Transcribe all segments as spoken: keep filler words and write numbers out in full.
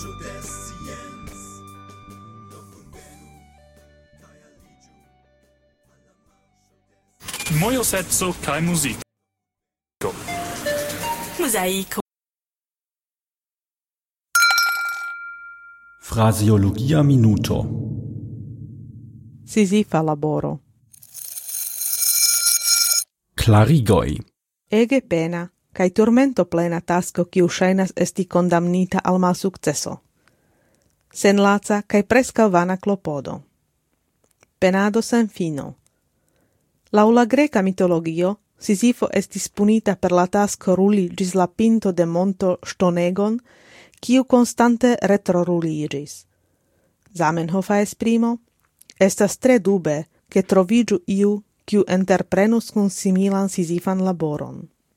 Mojo seco kaj muziko. Mosaico. Fraseologia minuto. Sizifa laboro. Klarigoj. Ege pena, kaj turmento plena tasko kiu ŝajnas esti kondamnita al malsukceso. Senlaca kaj preskaŭ vana klopodo. Penado sen fino. Laŭ la greka mitologio, Sisifo estis punita per la tasko ruli ĝis la pinto de monto ŝtonegon, kiu konstante retroruliĝis. Zamenhofa esprimo estas tre dube, ke troviĝu iu, kiu entreprenus kun similan Sisifan laboron.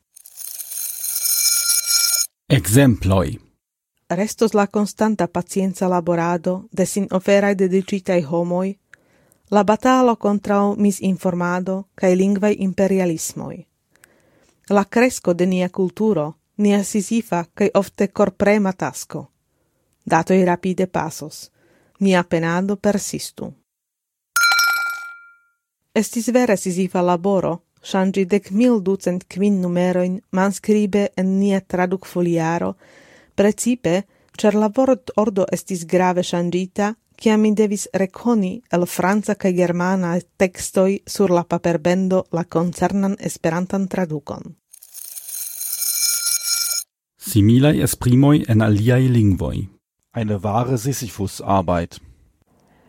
Ekzemploj. Restos la konstanta pacienca laborado de sin oferaj dediĉitaj homoj, la batalo kontraŭ misinformado kaj lingvaj imperialismoj. La kresko de nia kulturo, nia Sisifa kaj ofte korprema tasko. Datoj rapide pasos. Nia penado persistu. Estis vere Sisifa laboro ŝanĝi dek mil ducent kvin numerojn manskribe en nia tradukfoliaro, precipe ĉar la vortordo estis grave ŝanĝita, kiam mi devis rekoni el franca kaj germana tekstoj sur la paperbendo la koncernan esperantan tradukon. Similaj esprimoj en aliaj lingvoj. Eine wahre Sisyphus-Arbeit.